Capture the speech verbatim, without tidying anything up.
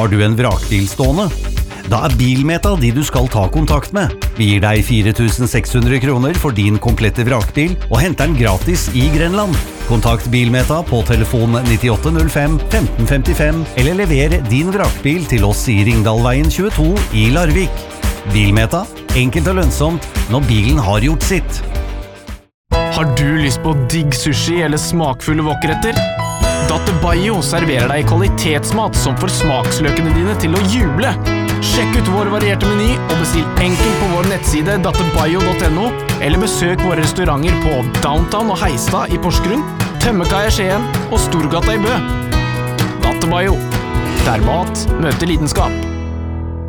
Har du en vrakbil stående? Da er Bilmeta de du skal ta kontakt med. Vi gir deg fire tusen seks hundre kroner for din komplette vrakbil og henter den gratis i Grenland. Kontakt Bilmeta på telefon nittiåtte null fem femten femtifem eller lever din vrakbil til oss i Ringdalveien tjueto i Larvik. Bilmeta, enkelt og lønnsomt når bilen har gjort sitt. Har du lyst på digg sushi eller smakfulle wokretter? Dattebayo serverer deg kvalitetsmat som får smaksløkene dine til å juble. Sjekk ut vår varierte meny og bestill enkelt på vår nettside dattebayo punktum no eller besøk våre restauranter på Downtown og Heistad i Porsgrunn, Tømmekaia i Skien og Storgata i Bø. Dattebayo, der mat møter lidenskap.